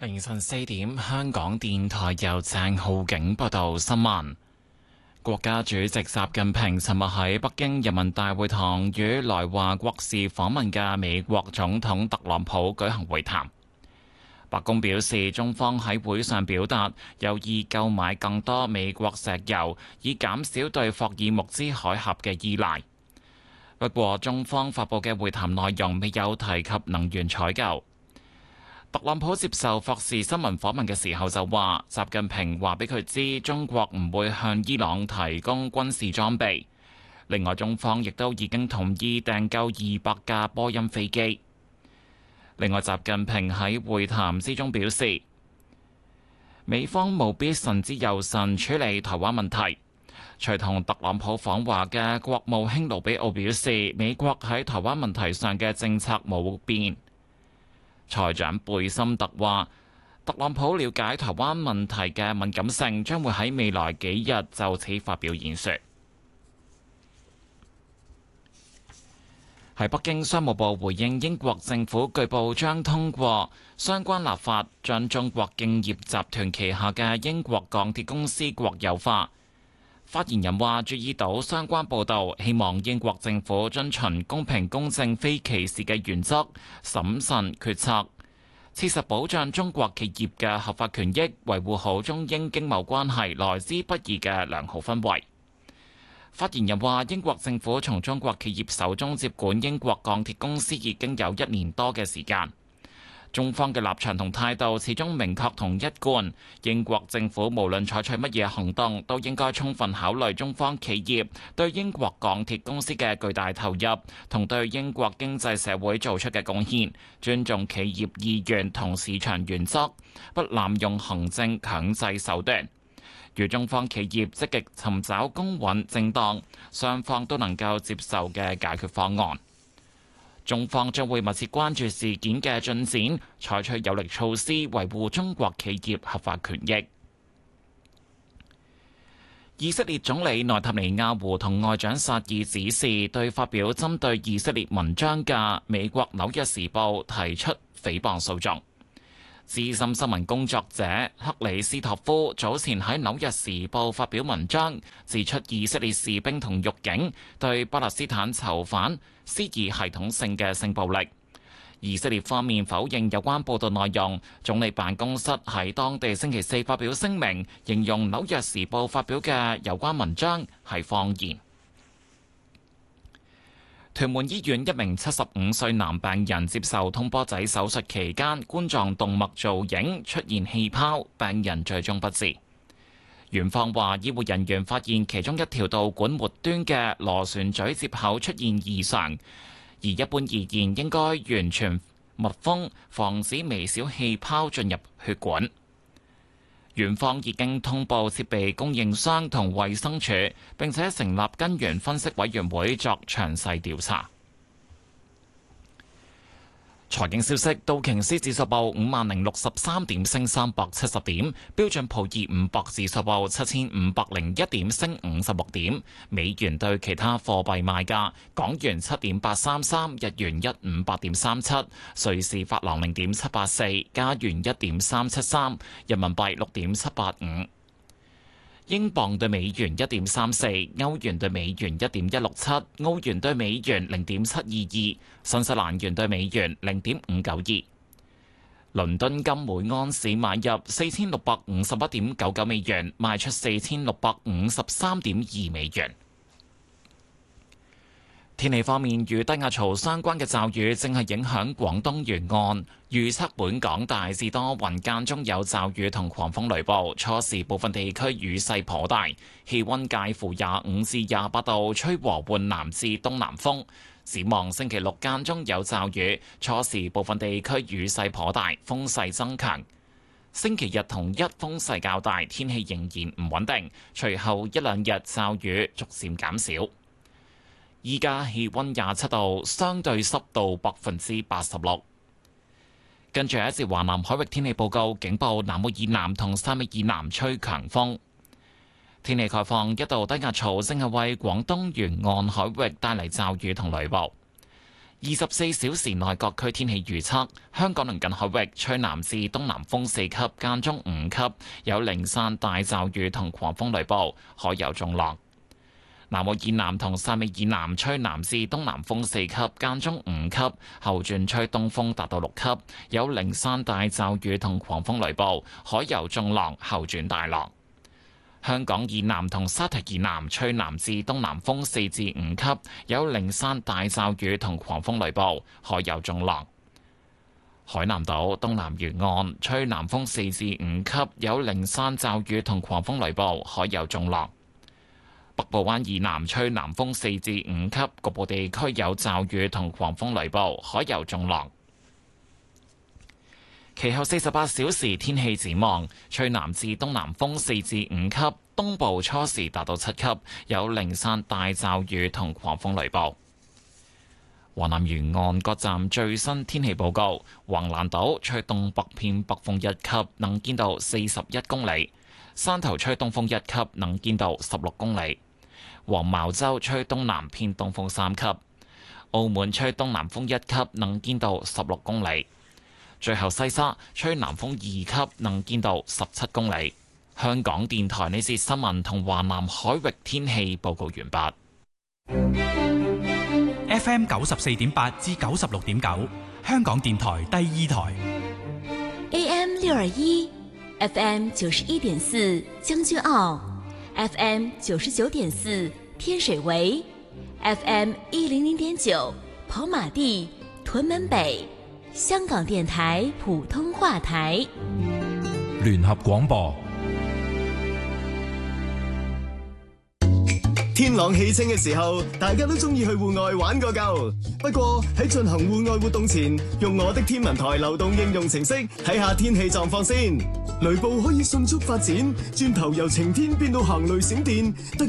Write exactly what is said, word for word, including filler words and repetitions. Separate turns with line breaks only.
凌晨四點，香港電台由鄭浩景報道新聞。國家主席習近平尋日喺北京人民大會堂與來華國事訪問嘅美國總統特朗普舉行會談。白宮表示，中方喺會上表達有意購買更多美國石油，以減少對霍爾木茲海峽嘅依賴。不過，中方發佈嘅會談內容未有提及能源採購。特朗普接受霍士新聞訪問嘅時候就話，習近平話俾佢知，中國唔會向伊朗提供軍事裝備。另外，中方亦都已經同意訂購二百架波音飛機。另外，習近平喺會談之中表示，美方務必慎之又慎處理台灣問題。隨同特朗普訪華嘅國務卿盧比奧表示，美國喺台灣問題上嘅政策冇變。財長貝森特話，特朗普了解台灣問題嘅敏感性，將會喺未來幾日就此發表演說。喺北京，商務部回應英國政府據報將通過相關立法，將中國敬業集團旗下嘅英國鋼鐵公司國有化。發言人話：注意到相關報導，希望英國政府遵循公平、公正、非歧視嘅原則，審慎決策，切實保障中國企業嘅合法權益，維護好中英經貿關係來之不易嘅良好氛圍。發言人話：英國政府從中國企業手中接管英國鋼鐵公司已經有一年多嘅時間。中方嘅立場同態度始終明確同一貫，英國政府無論採取乜嘢行動，都應該充分考慮中方企業對英國鋼鐵公司嘅巨大投入同對英國經濟社會做出嘅貢獻，尊重企業意願同市場原則，不濫用行政強制手段，與中方企業積極尋找公允正當、雙方都能夠接受嘅解決方案。中方將會密切關注事件嘅進展，採取有力措施維護中國企業合法權益。以色列總理內塔尼亞胡同外長薩爾指示，對發表針對以色列文章嘅美國《紐約時報》提出誹謗訴訟。資深新聞工作者克里斯托夫早前喺《紐約時報》發表文章，指出以色列士兵同獄警對巴勒斯坦囚犯施以系統性嘅性暴力。以色列方面否認有關報道內容。總理辦公室喺當地星期四發表聲明，形容《紐約時報》發表嘅有關文章係謊言。屯門醫院一名七十五歲男病人接受通波仔手術期間，冠狀動脈造影出現氣泡，病人最終不治。院方話，醫護人員發現其中一條導管末端嘅螺旋槳接口出現異常，而一般而言應該完全密封，防止微小氣泡進入血管。院方已經通報設備供應商同衛生署，並且成立根源分析委員會作詳細調查。財經消息：道瓊斯指數報五萬零六十三點，升三百七十點；標準普爾五百指數報七千五百零一點，升五十六點。美元對其他貨幣賣價：港元七點八三三，日元一五八點三七，瑞士法郎零點七八四，加元一點三七三，人民幣六點七八五。英鎊對美元一點三四，歐元對美元一點一六七，澳元對美元零點七二二，新西蘭元對美元零點五九二。倫敦金每安士買入四千六百五十一點九九美元，賣出四千六百五十三點二美元。天氣方面，與低壓槽相關嘅驟雨正係影響廣東沿岸，預測本港大致多雲，間中有驟雨同狂風雷暴，初時部分地區雨勢頗大，氣溫介乎廿五至廿八度，吹和緩南至東南風。展望星期六間中有驟雨，初時部分地區雨勢頗大，風勢增強。星期日同一風勢較大，天氣仍然唔穩定，隨後一兩日驟雨逐漸減少。依家氣溫廿七度，相對濕度百分之八十六。跟住一節華南海域天氣報告，警報南澳以南同汕尾以南吹強風。天氣概況，一道低壓槽正係為廣東沿岸海域帶嚟驟雨同雷暴。 二十四小時內各區天氣預測：香港鄰近海域吹南至東南風四級，間中五級，有零散大驟雨同狂風雷暴，海有中浪。南澳以南同汕尾以南吹南至東南風四級，間中五級，後轉吹東風達到六級，有零散大驟雨同狂風雷暴，海有中浪，後轉大浪。香港以南同沙堤以南吹南至東南風四至五級，有零散大驟雨同狂風雷暴，海有中浪。海南島東南沿岸吹南風四至五級，有零散驟雨同狂風雷暴，海有中浪。北部灣以南吹南風四至五級，局部地區有驟雨同狂風雷暴，海有中浪。其後四十八小時天氣展望，吹南至東南風四至五級，東部初時達到七級，有零散大驟雨同狂風雷暴。華南沿岸各站最新天氣報告：橫瀾島吹東北偏北風一級，能見度四十一公里；汕頭吹東風一級，能見度十六公里；黃茅洲吹東南偏東風三級；澳門吹東南風一級，能見度十六公里。最後西沙吹南風二級，能見度十七公里。香港電台呢節新聞同華南海域天氣報告完畢。
F M 九十四點八至九十六點九，香港電台第二台。
A M 六二一，F M 九十一點四將軍澳 ，F M 九十九點四天水圍 ，F M 一零零點九跑馬地屯門北。香港電台普通話台，
聯合廣播。
天朗氣清嘅時候，大家都中意去戶外玩個夠。不過喺進行戶外活動前，用我的天文台流動應用程式睇下天氣狀況先。雷暴可以迅速發展，轉頭由晴天變到行雷閃電。